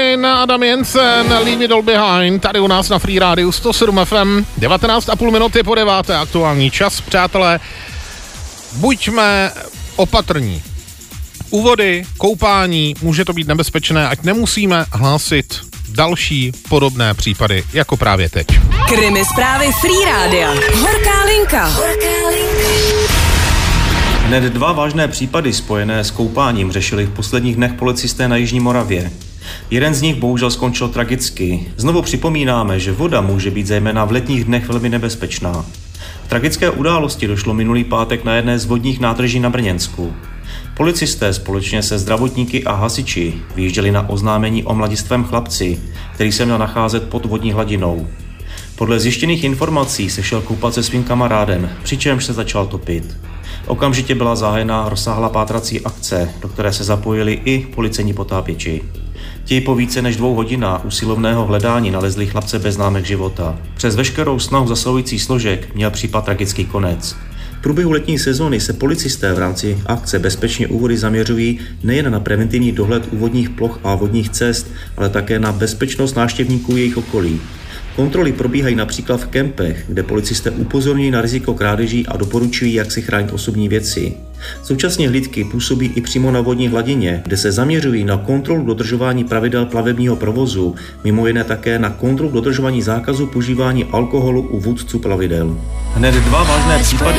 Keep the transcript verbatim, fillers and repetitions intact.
Wine, Adam Jensen, Leave It All Behind, tady u nás na Free Rádiu sto sedm F M, devatenáct a půl minuty po deváté, aktuální čas, přátelé. Buďme opatrní. U vody, koupání, může to být nebezpečné, ať nemusíme hlásit další podobné případy, jako právě teď. Krimi zprávy Free Rádia. Horká linka. Horká linka. Hned dva vážné případy spojené s koupáním řešili v posledních dnech policisté na Jižní Moravě. Jeden z nich bohužel skončil tragicky. Znovu připomínáme, že voda může být zejména v letních dnech velmi nebezpečná. V tragické události došlo minulý pátek na jedné z vodních nádrží na Brněnsku. Policisté společně se zdravotníky a hasiči vyjížděli na oznámení o mladistvém chlapci, který se měl nacházet pod vodní hladinou. Podle zjištěných informací se šel koupat se svým kamarádem, přičemž se začal topit. Okamžitě byla zahájena rozsáhlá pátrací akce, do které se zapojili i policejní potápěči. Ti po více než dvou hodinách usilovného hledání nalezli chlapce bez známek života. Přes veškerou snahu zasahujících složek měl případ tragický konec. V průběhu letní sezóny se policisté v rámci akce Bezpečně u vody zaměřují nejen na preventivní dohled u vodních ploch a vodních cest, ale také na bezpečnost návštěvníků jejich okolí. Kontroly probíhají například v kempech, kde policisté upozorňují na riziko krádeží a doporučují, jak si chránit osobní věci. Současně hlídky působí i přímo na vodní hladině, kde se zaměřují na kontrolu dodržování pravidel plavebního provozu, mimo jiné také na kontrolu dodržování zákazu používání alkoholu u vůdců plavidel. Hned dva vážné případy